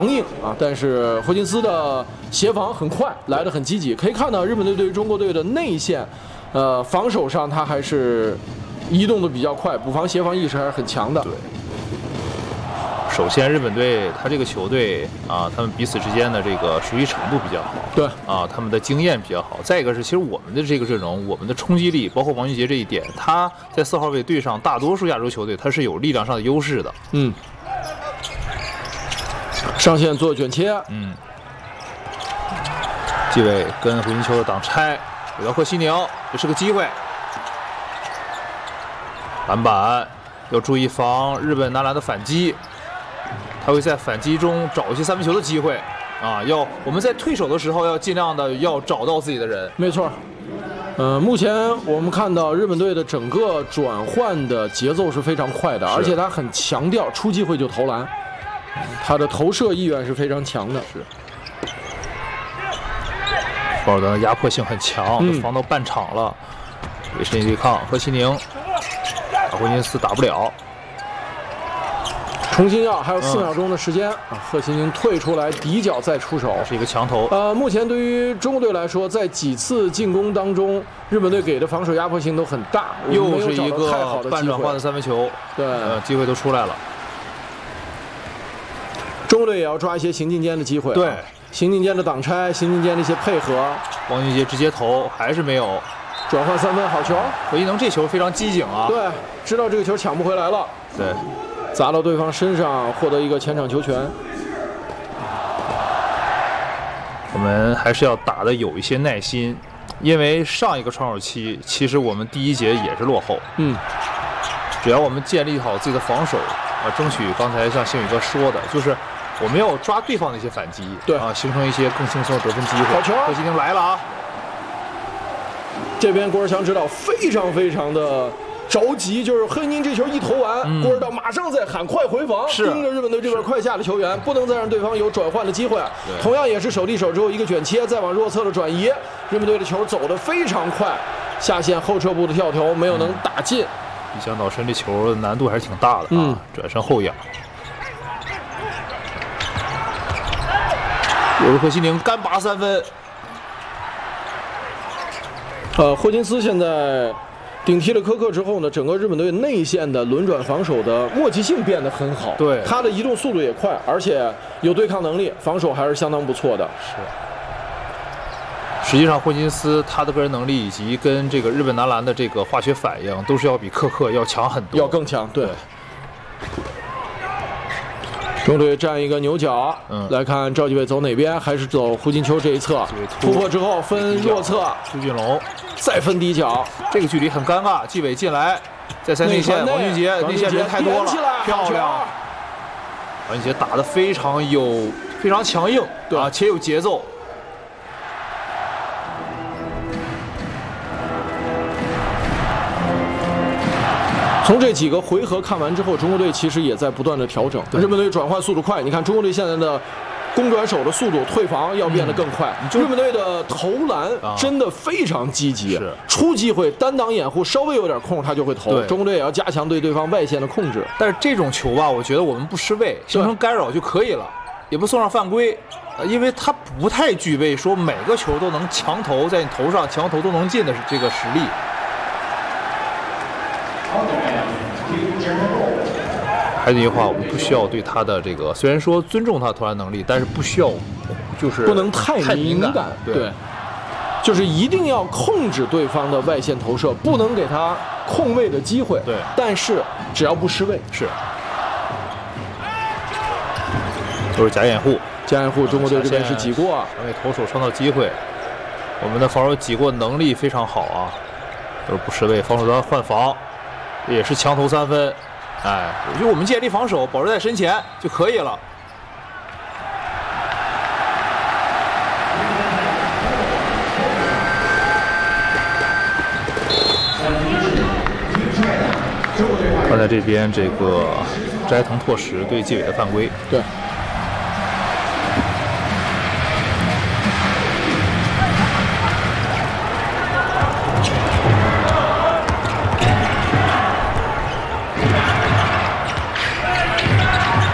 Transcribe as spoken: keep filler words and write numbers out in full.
硬啊，但是霍金斯的协防很快，来得很积极。可以看到日本队对于中国队的内线，呃，防守上他还是移动的比较快，补防协防意识还是很强的。 对。首先，日本队他这个球队啊，他们彼此之间的这个熟悉程度比较好。 对。 啊，他们的经验比较好。再一个是，其实我们的这个阵容，我们的冲击力，包括王俊杰这一点，他在四号位对上大多数亚洲球队，他是有力量上的优势的。 嗯。上线做卷切， 嗯，纪委跟胡金秋的挡拆，给到贺西宁，这是个机会。篮板要注意防日本男篮的反击，他会在反击中找一些三分球的机会啊！要我们在退守的时候要尽量的要找到自己的人。 没错。呃，目前我们看到日本队的整个转换的节奏是非常快的，而且他很强调出机会就投篮。他的投射意愿是非常强的， 是。福尔德的压迫性很强， 嗯、 防到半场了，为身体对抗，贺西宁，霍金斯打不了， 重新要还有四秒钟的时间、嗯、啊，贺西宁退出来，底角再出手， 是一个强投。 呃，目前对于中国队来说，在几次进攻当中，日本队给的防守压迫性都很大， 又是一个半转换的三分球， 对， 呃，机会都出来了。 中国队也要抓一些行进间的机会、啊， 对， 行进间的挡拆，行进间的一些配合。 王俊杰直接投还是没有， 转换三分，好球！ 何一能这球非常机警啊， 对，知道这个球抢不回来了， 对， 砸到对方身上，获得一个前场球权。 我们还是要打得有一些耐心，因为上一个窗口期，其实我们第一节也是落后， 嗯， 只要我们建立好自己的防守。啊，争取刚才像星宇哥说的，就是我们要抓对方的一些反击， 对啊，形成一些更轻松的得分机会。 好球！ 贺西宁来了啊！ 这边郭尔强指导非常非常的着急，就是贺西宁这球一投完，嗯、郭尔导马上在喊快回防，盯着日本队这边快下的球员，不能再让对方有转换的机会。同样也是手递手之后一个卷切，再往弱侧的转移，日本队的球走得非常快，下线后撤步的跳投没有能打进。 一想倒身这球难度还是挺大的啊！嗯、转身后仰，又是贺西宁干拔三分。 呃，霍金斯现在顶替了科克之后呢，整个日本队内线的轮转防守的默契性变得很好， 对， 他的移动速度也快，而且有对抗能力，防守还是相当不错的。 是。实际上，霍金斯他的个人能力以及跟这个日本男篮的这个化学反应，都是要比科克要强很多， 要更强。对。中队站一个牛角，嗯，来看赵继伟走哪边，还是走胡金秋这一侧？突破之后分弱侧， 朱俊龙再分底角， 这个距离很尴尬。继伟进来，再塞内线，王俊杰内线人太多了，漂亮。王俊杰打得非常有非常强硬，对啊，且有节奏。 从这几个回合看完之后，中国队其实也在不断的调整。日本队转换速度快，你看中国队现在的攻转手的速度，退防要变得更快。嗯、日本队的投篮真的非常积极， 啊、 出机会单挡掩护，稍微有点空他就会投。中国队也要加强对对方外线的控制。 但是这种球吧，我觉得我们不失位，形成干扰就可以了，也不送上犯规，因为他不太具备说每个球都能强投在你头上，强投都能进的这个实力。还是那句话，我们不需要对他的这个，虽然说尊重他的投篮能力，但是不需要，就是不能太敏感， 感对， 对，就是一定要控制对方的外线投射，不能给他空位的机会。 对， 但是只要不失位， 是，都是假掩护， 假掩护，中国队这边是挤过， 想给投手创造机会，我们的防守挤过能力非常好啊，都是不失位，防守端换防，也是强投三分。哎，我觉得我们建立防守，保持在身前就可以了。刚才这边这个斋藤拓实对纪委的犯规， 对。